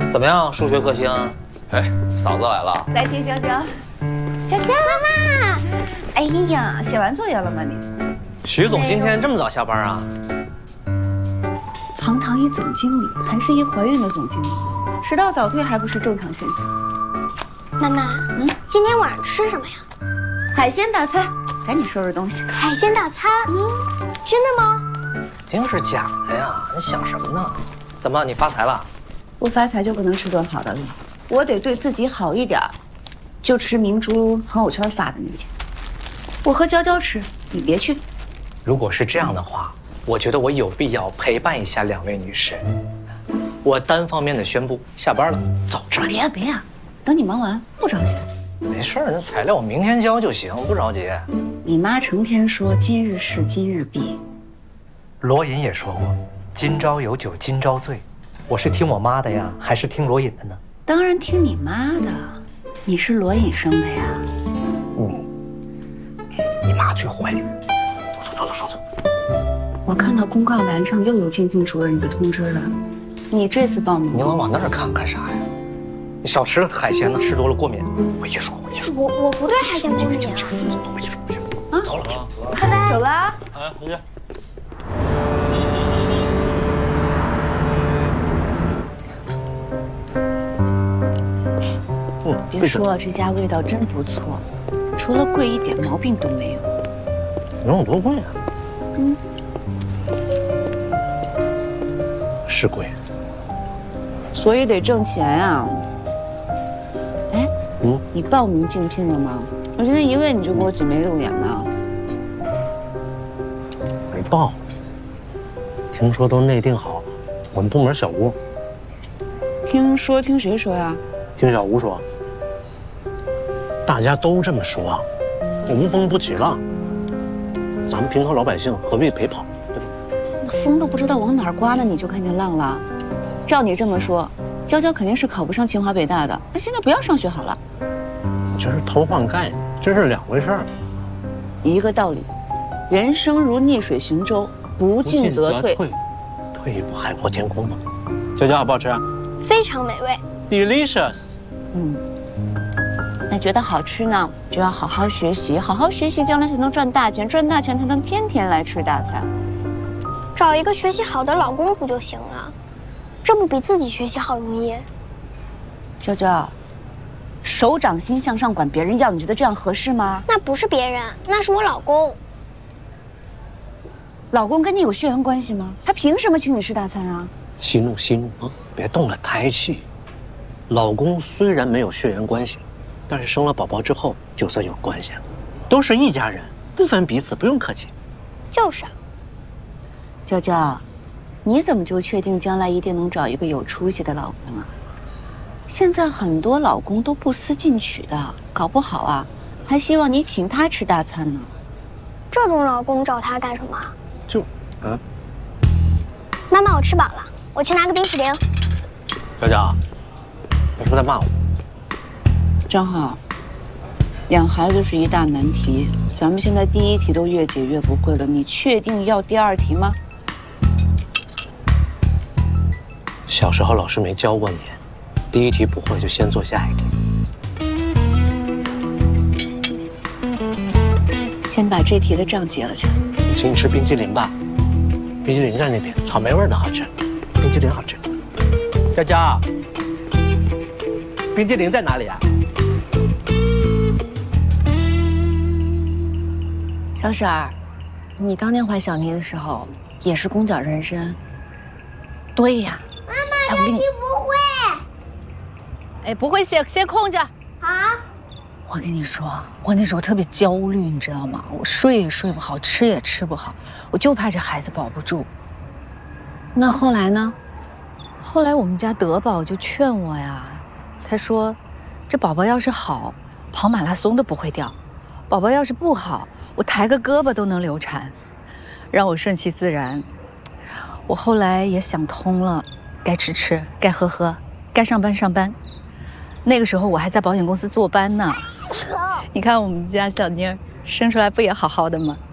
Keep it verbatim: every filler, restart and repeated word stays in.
怎么样，数学克星？ 哎，嫂子来了， 来接娇娇。娇娇，妈妈。哎呀，写完作业了吗你？ 徐总今天这么早下班啊？ 堂堂一总经理，还是一怀孕的总经理，迟到早退还不是正常现象。 妈妈，嗯，今天晚上吃什么呀？ 海鲜大餐，赶紧收拾东西。 海鲜大餐？嗯，真的吗？ 肯定是假的呀！你想什么呢？怎么，你发财了？ 不发财就不能吃顿好的了，我得对自己好一点，就吃明珠朋友圈发的那件。我和娇娇吃，你别去。 如果是这样的话，我觉得我有必要陪伴一下两位女士。我单方面的宣布下班了，走，吃饭。 别别呀，等你忙完，不着急。 没事儿，那材料我明天交就行，不着急。 你妈成天说今日事今日毕， 罗隐也说过，今朝有酒今朝醉。我是听我妈的呀，还是听罗隐的呢？ 当然听你妈的，你是罗隐生的呀。 嗯，你妈最坏。走走走走走走。 我看到公告栏上又有竞聘主任的通知了，你这次报名？ 你老往那儿看干啥呀？你少吃了海鲜呢，吃多了过敏。回去说，回去说。 我我不对海鲜过敏啊。 走走走，回去说，回去说。啊，走了，走了， 拜拜，走了。 哎，回去。 嗯，别说这家味道真不错，除了贵一点，毛病都没有。 能有多贵啊？ 嗯， 是贵。 所以得挣钱啊。哎， 嗯， 你报名竞聘了吗？我今天一问你就给我挤眉弄眼的。 没报。听说都内定好了，我们部门小吴。 听说？听谁说呀？ 听小吴说。大家都这么说，无风不起浪。咱们平头老百姓何必陪跑，对吧？ 那风都不知道往哪儿刮呢，你就看见浪了。照你这么说，娇娇肯定是考不上清华北大的，那现在不要上学好了。 这是偷换概念，这是两回事儿。 一个道理，人生如逆水行舟，不进则退， 退一步海阔天空嘛。娇娇好不好吃啊？ 非常美味 ，delicious。 嗯，那觉得好吃呢，就要好好学习，好好学习，将来才能赚大钱，赚大钱才能天天来吃大餐。 找一个学习好的老公不就行了？这不比自己学习好容易？ 娇娇，手掌心向上管别人要，你觉得这样合适吗？ 那不是别人，那是我老公。 老公跟你有血缘关系吗？他凭什么请你吃大餐啊？ 息怒息怒啊，别动了胎气。老公虽然没有血缘关系，但是生了宝宝之后就算有关系了，都是一家人，不分彼此，不用客气。 就是。 娇娇，你怎么就确定将来一定能找一个有出息的老公啊？现在很多老公都不思进取的，搞不好啊，还希望你请他吃大餐呢。 这种老公找他干什么？ 就，啊， 妈妈，我吃饱了，我去拿个冰淇淋。 娇娇，你是不是在骂我？ 张浩，养孩子是一大难题，咱们现在第一题都越解越不会了，你确定要第二题吗？ 小时候老师没教过你，第一题不会就先做下一题。 先把这题的账结了去。 我请你吃冰激凌吧，冰激凌在那边，草莓味的好吃，冰激凌好吃。娇娇，冰激凌在哪里啊？ 小婶儿，你当年怀小妮的时候也是弓脚人参。对呀。 妈妈，这题不会。 哎，不会写，先空着。 好。 我跟你说，我那时候特别焦虑，你知道吗？我睡也睡不好，吃也吃不好，我就怕这孩子保不住。那后来呢？后来我们家德宝就劝我呀，他说，这宝宝要是好，跑马拉松都不会掉；宝宝要是不好，我抬个胳膊都能流产，让我顺其自然。我后来也想通了，该吃吃，该喝喝，该上班上班。那个时候我还在保险公司坐班呢。你看我们家小妮儿生出来不也好好的吗？